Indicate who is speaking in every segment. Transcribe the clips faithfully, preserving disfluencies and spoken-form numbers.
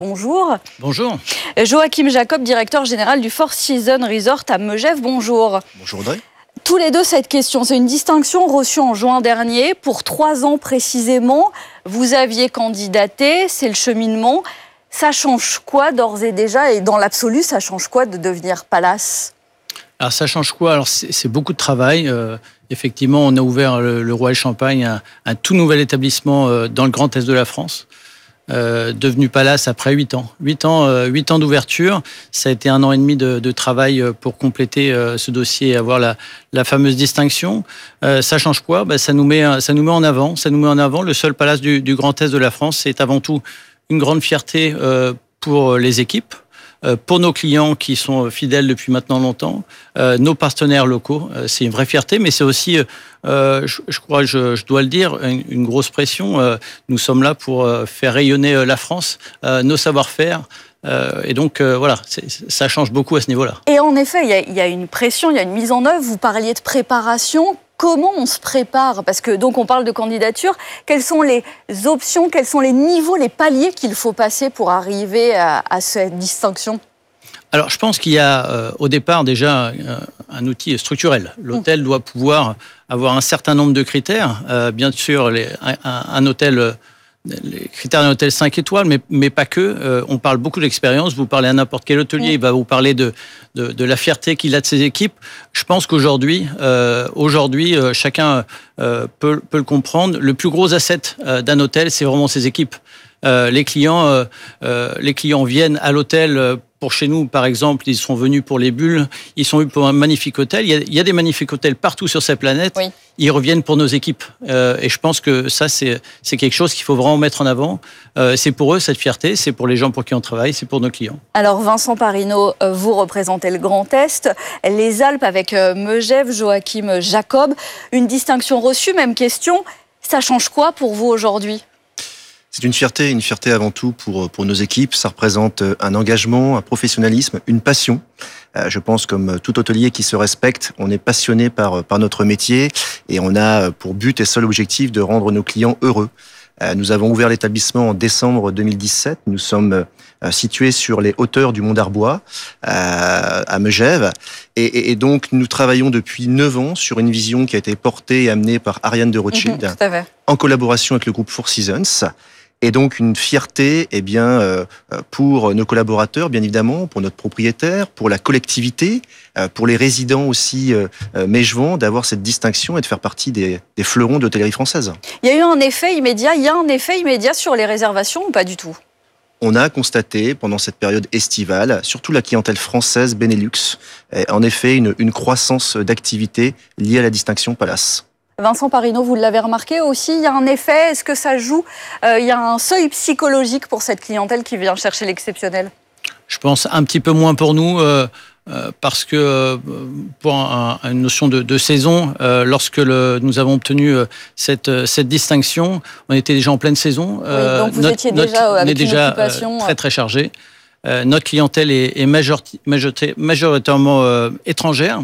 Speaker 1: Bonjour.
Speaker 2: Bonjour.
Speaker 1: Joachim Jacob, directeur général du Four Seasons Resort à Megève. Bonjour.
Speaker 3: Bonjour Audrey.
Speaker 1: Tous les deux, cette question, c'est une distinction reçue en juin dernier. Pour trois ans précisément, vous aviez candidaté, c'est le cheminement. Ça change quoi d'ores et déjà? Et dans l'absolu, ça change quoi de devenir Palace?
Speaker 2: Alors ça change quoi? Alors c'est, c'est beaucoup de travail. Euh, effectivement, on a ouvert le, le Royal Champagne, un, un tout nouvel établissement euh, dans le Grand Est de la France. Euh, devenu Palace après huit ans. huit ans, euh, huit ans d'ouverture. Ça a été un an et demi de, de travail pour compléter euh, ce dossier et avoir la, la fameuse distinction. Euh, ça change quoi? Ben, ça nous met, ça nous met en avant. Ça nous met en avant. Le seul Palace du, du Grand Est de la France, c'est avant tout une grande fierté euh, pour les équipes, euh, pour nos clients qui sont fidèles depuis maintenant longtemps, euh, nos partenaires locaux. Euh, c'est une vraie fierté, mais c'est aussi, euh, je, je crois, je, je dois le dire, une, une grosse pression. Euh, nous sommes là pour euh, faire rayonner la France, euh, nos savoir-faire. Euh, et donc, euh, voilà, c'est, ça change beaucoup à ce niveau-là.
Speaker 1: Et en effet, il y a, il y a une pression, il y a une mise en œuvre. Vous parliez de préparation. Comment on se prépare? Parce que donc on parle de candidature. Quelles sont les options, quels sont les niveaux, les paliers qu'il faut passer pour arriver à, à cette distinction?
Speaker 2: Alors, je pense qu'il y a euh, au départ déjà euh, un outil structurel. L'hôtel mmh. doit pouvoir avoir un certain nombre de critères. Euh, bien sûr, les, un, un hôtel... Euh, les critères d'un hôtel cinq étoiles, mais, mais pas que. Euh, on parle beaucoup d'expérience. Vous parlez à n'importe quel hôtelier, mmh. il va vous parler de, de, de la fierté qu'il a de ses équipes. Je pense qu'aujourd'hui, euh, aujourd'hui, euh, chacun euh, peut, peut le comprendre. Le plus gros asset euh, d'un hôtel, c'est vraiment ses équipes. Euh, les clients, euh, euh, les clients viennent à l'hôtel. Euh, Pour chez nous, par exemple, ils sont venus pour les bulles, ils sont venus pour un magnifique hôtel. Il y a, il y a des magnifiques hôtels partout sur cette planète. Oui. Ils reviennent pour nos équipes. Euh, et je pense que ça, c'est, c'est quelque chose qu'il faut vraiment mettre en avant. Euh, c'est pour eux, cette fierté. C'est pour les gens pour qui on travaille. C'est pour nos clients.
Speaker 1: Alors, Vincent Parino, vous représentez le Grand Est, les Alpes avec Megève, Joachim Jacob. Une distinction reçue, même question. Ça change quoi pour vous aujourd'hui ?
Speaker 3: C'est une fierté, une fierté avant tout pour, pour nos équipes. Ça représente un engagement, un professionnalisme, une passion. Euh, je pense comme tout hôtelier qui se respecte, on est passionné par, par notre métier et on a pour but et seul objectif de rendre nos clients heureux. Euh, nous avons ouvert l'établissement en décembre deux mille dix-sept. Nous sommes euh, situés sur les hauteurs du Mont d'Arbois, euh, à Megève. Et, et, et donc, nous travaillons depuis neuf ans sur une vision qui a été portée et amenée par Ariane de Rothschild,
Speaker 1: mmh,
Speaker 3: en collaboration avec le groupe Four Seasons. Et donc une fierté, eh bien, euh, pour nos collaborateurs, bien évidemment, pour notre propriétaire, pour la collectivité, euh, pour les résidents aussi euh, mégevan, d'avoir cette distinction et de faire partie des, des fleurons de l'hôtellerie française.
Speaker 1: Il y a eu un effet immédiat, il y a un effet immédiat sur les réservations ou pas du tout?
Speaker 3: On a constaté pendant cette période estivale, surtout la clientèle française Benelux, en effet une, une croissance d'activité liée à la distinction Palace.
Speaker 1: Vincent Parino, vous l'avez remarqué aussi, il y a un effet, est-ce que ça joue? euh, Il y a un seuil psychologique pour cette clientèle qui vient chercher l'exceptionnel?
Speaker 2: Je pense un petit peu moins pour nous, euh, euh, parce que euh, pour un, une notion de, de saison, euh, lorsque le, nous avons obtenu euh, cette, cette distinction, on était déjà en pleine saison.
Speaker 1: Euh, oui, donc vous
Speaker 2: notre,
Speaker 1: étiez
Speaker 2: notre,
Speaker 1: déjà avec
Speaker 2: une déjà
Speaker 1: occupation
Speaker 2: euh, très très chargé. Euh, notre clientèle est, est majorité, majorité, majoritairement euh, étrangère.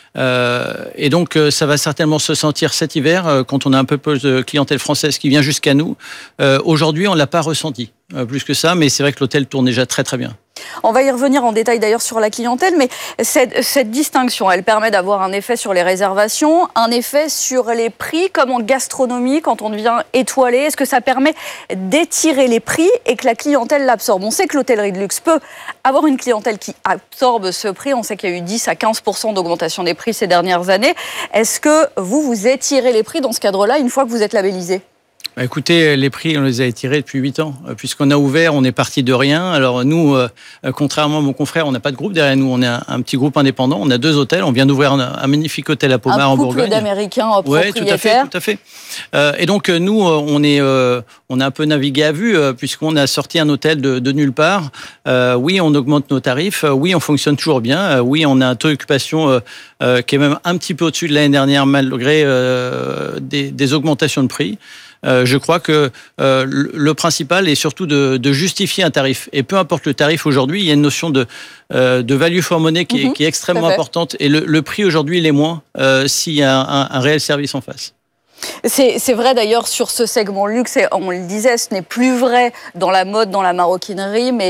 Speaker 2: Euh, et donc, euh, ça va certainement se sentir cet hiver euh, quand on a un peu plus de clientèle française qui vient jusqu'à nous. Euh, aujourd'hui, on l'a pas ressenti euh, plus que ça, mais c'est vrai que l'hôtel tourne déjà très très bien.
Speaker 1: On va y revenir en détail d'ailleurs sur la clientèle, mais cette, cette distinction, elle permet d'avoir un effet sur les réservations, un effet sur les prix, comme en gastronomie, quand on devient étoilé. Est-ce que ça permet d'étirer les prix et que la clientèle l'absorbe? On sait que l'hôtellerie de luxe peut avoir une clientèle qui absorbe ce prix. On sait qu'il y a eu dix à quinze pour cent d'augmentation des prix ces dernières années. Est-ce que vous, vous étirez les prix dans ce cadre-là une fois que vous êtes labellisé?
Speaker 2: Bah écoutez, les prix, on les a étirés depuis huit ans. Puisqu'on a ouvert, on est parti de rien. Alors nous, euh, contrairement à mon confrère, on n'a pas de groupe derrière nous. On est un, un petit groupe indépendant. On a deux hôtels. On vient d'ouvrir un, un magnifique hôtel à Pommard en Bourgogne.
Speaker 1: Un couple d'Américains propriétaires.
Speaker 2: Oui, tout à fait, tout à fait. Euh, et donc nous, on est, euh, on a un peu navigué à vue euh, puisqu'on a sorti un hôtel de, de nulle part. Euh, oui, on augmente nos tarifs. Oui, on fonctionne toujours bien. Euh, oui, on a un taux d'occupation euh, euh, qui est même un petit peu au-dessus de l'année dernière malgré euh, des, des augmentations de prix. Euh, je crois que euh, le principal est surtout de, de justifier un tarif. Et peu importe le tarif aujourd'hui, il y a une notion de, euh, de value for money qui est, mmh, qui est extrêmement importante. Et le, le prix aujourd'hui, il est moins euh, s'il y a un, un réel service en face.
Speaker 1: C'est, c'est vrai d'ailleurs sur ce segment luxe, et on le disait, ce n'est plus vrai dans la mode, dans la maroquinerie, mais